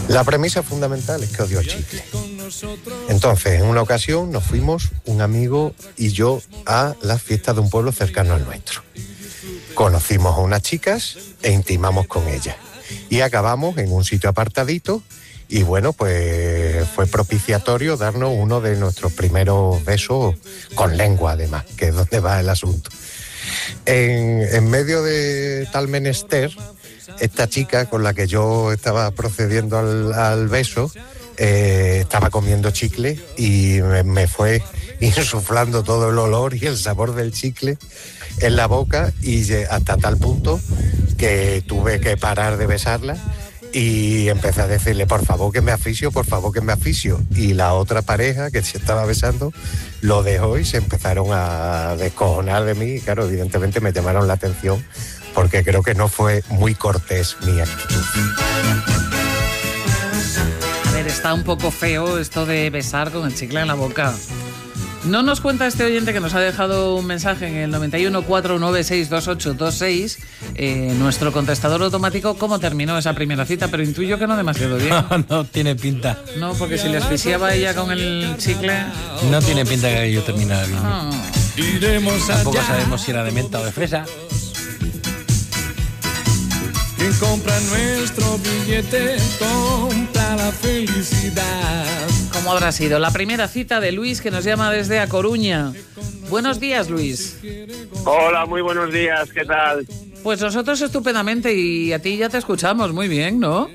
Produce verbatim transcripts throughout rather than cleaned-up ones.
La premisa fundamental es que odio el chicle. Entonces, en una ocasión nos fuimos, un amigo y yo, a las fiestas de un pueblo cercano al nuestro. Conocimos a unas chicas e intimamos con ellas. Y acabamos en un sitio apartadito y bueno, pues fue propiciatorio darnos uno de nuestros primeros besos con lengua, además, que es donde va el asunto. En, en medio de tal menester, esta chica con la que yo estaba procediendo al, al beso eh, estaba comiendo chicle y me, me fue insuflando todo el olor y el sabor del chicle en la boca, y hasta tal punto que tuve que parar de besarla y empecé a decirle, por favor que me asfixio, por favor que me asfixio. Y la otra pareja que se estaba besando lo dejó y se empezaron a descojonar de mí. Claro, evidentemente me llamaron la atención porque creo que no fue muy cortés mi actitud. A ver, está un poco feo esto de besar con el chicle en la boca. No nos cuenta este oyente que nos ha dejado un mensaje en el noventa y uno, cuatrocientos noventa y seis, veintiocho veintiséis, eh, nuestro contestador automático, cómo terminó esa primera cita, pero intuyo que no demasiado bien. No, no tiene pinta. No, porque si le asfixiaba ella con el chicle... No tiene pinta que yo terminara bien. Oh. Tampoco sabemos si era de menta o de fresa. Quien compra nuestro billete, compra la felicidad. ¿Cómo habrá sido la primera cita de Luis, que nos llama desde A Coruña? Buenos días, Luis. Hola, muy buenos días, ¿qué tal? Pues nosotros estupendamente, y a ti ya te escuchamos muy bien, ¿no?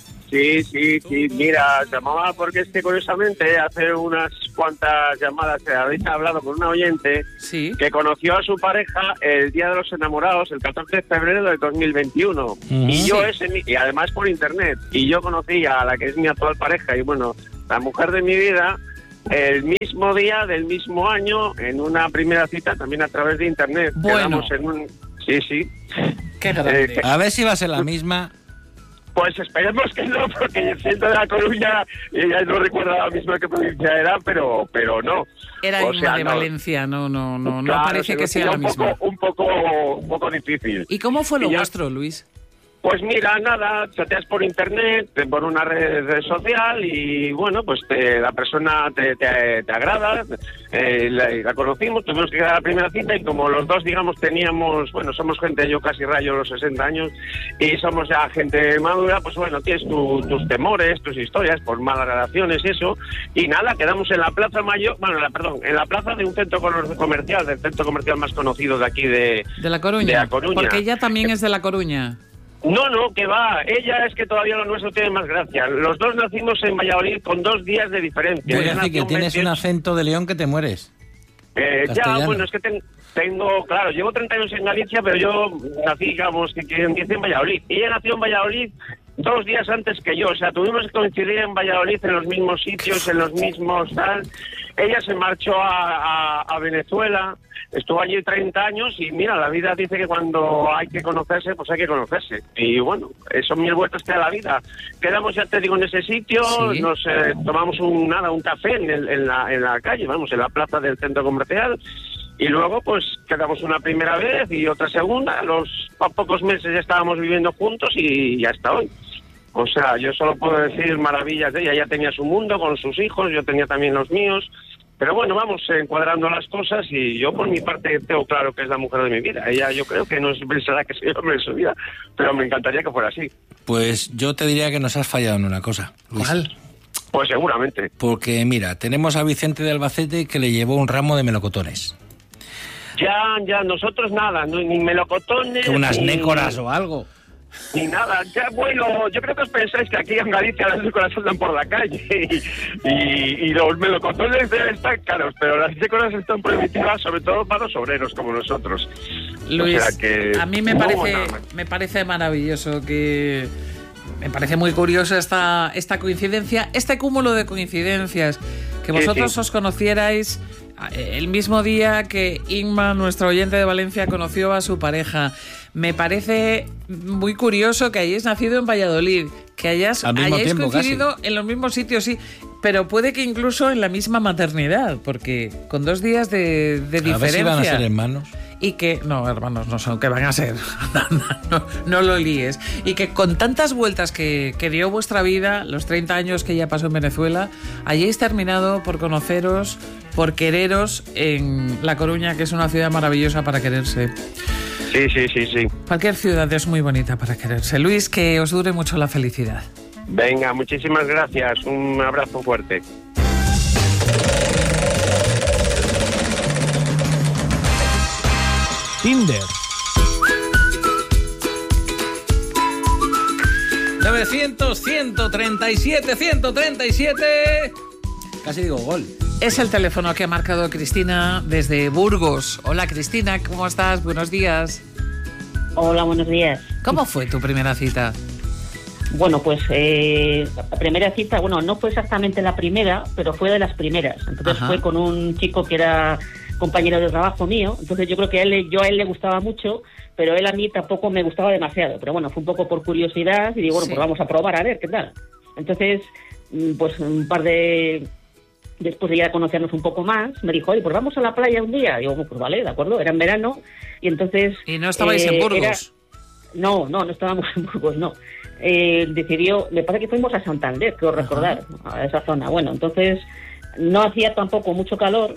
Sí, sí, sí, mira, llamaba porque es que curiosamente hace unas cuantas llamadas que habéis hablado con una oyente sí. que conoció a su pareja el Día de los Enamorados, el catorce de febrero del dos mil veintiuno. Uh-huh. Y yo ese, y además por internet, y yo conocí a la que es mi actual pareja y bueno, la mujer de mi vida, el mismo día del mismo año, en una primera cita también a través de internet. Bueno. Quedamos en un... Sí, sí. Qué grande. Eh, que... A ver si va a ser la misma... Pues esperemos que no, porque siendo de La Coruña, ella no recuerda la misma que provincia era, pero pero no. Era o una sea, de no. Valencia, no, no, no, Claro, no parece que sea la un misma. Poco, un poco, un poco difícil. ¿Y cómo fue lo ya, vuestro, Luis? Pues mira, nada, chateas por internet, por una red, red social y bueno, pues te, la persona te, te, te agrada, eh, la, la conocimos, tuvimos que ir a la primera cita y como los dos, digamos, teníamos, bueno, somos gente, yo casi rayo los sesenta años y somos ya gente madura, pues bueno, tienes tu, tus temores, tus historias por malas relaciones y eso, y nada, quedamos en la Plaza Mayor, bueno, la, perdón, en la plaza de un centro comercial, del centro comercial más conocido de aquí de, de La Coruña. De La Coruña. Porque ella también es de La Coruña. No, no, que va. Ella es que todavía lo nuestro tiene más gracia. Los dos nacimos en Valladolid con dos días de diferencia. Voy a decir que tienes un acento de León que te mueres. Eh, ya, bueno, es que ten, tengo, claro, llevo treinta años en Galicia, pero yo nací, digamos, que quien dice en Valladolid. Y ella nació en Valladolid dos días antes que yo. O sea, tuvimos que coincidir en Valladolid en los mismos sitios, en los mismos tal. Ella se marchó a, a, a Venezuela. Estuvo allí treinta años y mira, la vida dice que cuando hay que conocerse, pues hay que conocerse. Y bueno, son mil vueltas que da la vida. Quedamos, ya te digo, en ese sitio, ¿sí? Nos eh, tomamos un nada un café en, el, en, la, en la calle, vamos, en la plaza del centro comercial. Y luego, pues, quedamos una primera vez y otra segunda. A los a pocos meses ya estábamos viviendo juntos y ya hasta hoy. O sea, yo solo puedo decir maravillas de ella. Ella tenía su mundo con sus hijos, yo tenía también los míos. Pero bueno, vamos encuadrando las cosas y yo por mi parte tengo claro que es la mujer de mi vida. Ella yo creo que no pensará que soy el hombre de su vida, pero me encantaría que fuera así. Pues yo te diría que nos has fallado en una cosa, Luis. ¿Cuál? Pues seguramente. Porque mira, tenemos a Vicente de Albacete que le llevó un ramo de melocotones. Ya, ya, nosotros nada, no, ni melocotones... Que unas ni... nécoras o algo. Ni nada, ya bueno, yo creo que os pensáis que aquí en Galicia las nécoras andan por la calle y, y, y los melocotones deben estar caros, pero las nécoras están prohibitivas sobre todo para los obreros como nosotros. Luis, o sea que, a mí me no, parece, no, me parece maravilloso que... Me parece muy curioso esta, esta coincidencia, este cúmulo de coincidencias, que vosotros sí, sí. os conocierais el mismo día que Inma, nuestra oyente de Valencia, conoció a su pareja. Me parece muy curioso que hayáis nacido en Valladolid, que hayáis, hayáis tiempo, coincidido casi. en los mismos sitios, sí, pero puede que incluso en la misma maternidad, porque con dos días de, de diferencia. A ver si van a ser hermanos. y que... No, hermanos, no son, que van a ser. no, no lo líes. Y que con tantas vueltas que, que dio vuestra vida, los treinta años que ya pasó en Venezuela, hayáis terminado por conoceros, por quereros en La Coruña, que es una ciudad maravillosa para quererse. Sí, sí, sí, sí. Cualquier ciudad es muy bonita para quererse. Luis, que os dure mucho la felicidad. Venga, muchísimas gracias. Un abrazo fuerte. Tinder. novecientos, ciento treinta y siete, ciento treinta y siete. Casi digo gol. Es el teléfono que ha marcado Cristina desde Burgos. Hola, Cristina, ¿cómo estás? Buenos días. Hola, buenos días. ¿Cómo fue tu primera cita? Bueno, pues eh, la primera cita, bueno, no fue exactamente la primera, pero fue de las primeras. Entonces Ajá. fue con un chico que era compañero de trabajo mío. Entonces yo creo que a él, yo a él le gustaba mucho, pero él a mí tampoco me gustaba demasiado. Pero bueno, fue un poco por curiosidad y digo, bueno, sí. pues vamos a probar a ver qué tal. Entonces, pues un par de... Después de ya conocernos un poco más, me dijo, oye, pues vamos a la playa un día. Digo, pues vale, de acuerdo, era en verano. Y entonces... ¿Y no estabais eh, en Burgos? Era... No, no, no estábamos en Burgos, no. Eh, decidió, me parece que fuimos a Santander, creo recordar, a esa zona. Bueno, entonces no hacía tampoco mucho calor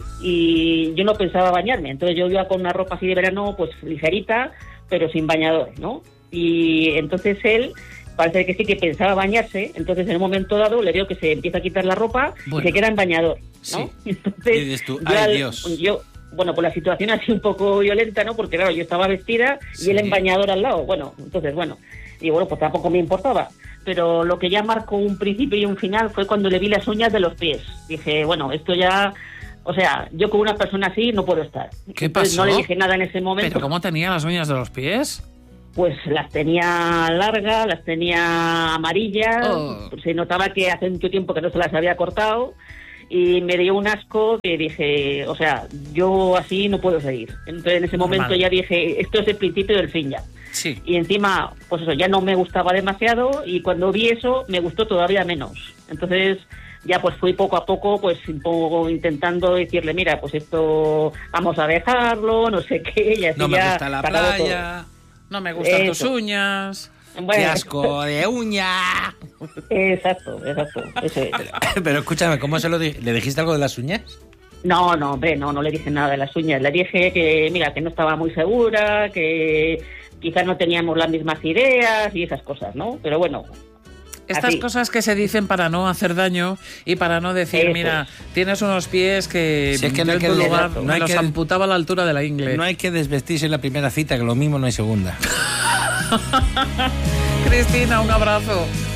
y yo no pensaba bañarme. Entonces yo iba con una ropa así de verano, pues ligerita, pero sin bañador, ¿no? Y entonces él... Parece que sí que pensaba bañarse, entonces en un momento dado le veo que se empieza a quitar la ropa bueno, y se queda en bañador, ¿no? Sí. Entonces, tú, yo, ay, al, Dios. yo, bueno, pues la situación ha sido un poco violenta, ¿no? Porque claro, yo estaba vestida y sí. él en bañador al lado, bueno, entonces bueno, y bueno, pues tampoco me importaba, pero lo que ya marcó un principio y un final fue cuando le vi las uñas de los pies. Dije, bueno, esto ya... O sea, yo con una persona así no puedo estar. ¿Qué entonces, pasó? No le dije nada en ese momento. ¿Pero cómo tenía las uñas de los pies? Pues las tenía largas, las tenía amarillas, oh. se notaba que hace mucho tiempo que no se las había cortado y me dio un asco que dije, o sea, yo así no puedo seguir. Entonces en ese momento Normal. ya dije, esto es el principio del fin ya. Sí. Y encima, pues eso, ya no me gustaba demasiado y cuando vi eso me gustó todavía menos. Entonces ya pues fui poco a poco pues un poco intentando decirle, mira, pues esto vamos a dejarlo, no sé qué, y así no me ya gusta la playa. No me gustan Eso. tus uñas. Bueno, ¡qué asco de uña! Exacto, exacto. Eso es. Pero, pero escúchame, ¿cómo se lo di- le dijiste algo de las uñas? No, no, hombre, no, no le dije nada de las uñas. Le dije que, mira, que no estaba muy segura, que quizás no teníamos las mismas ideas y esas cosas, ¿no? Pero bueno... Estas así. cosas que se dicen para no hacer daño y para no decir, Eso. mira, tienes unos pies que, Si es que no yo hay en tu que- lugar no me hay los que- amputaba a la altura de la ingle. No hay que desvestirse en la primera cita, que lo mismo no hay segunda. Cristina, un abrazo.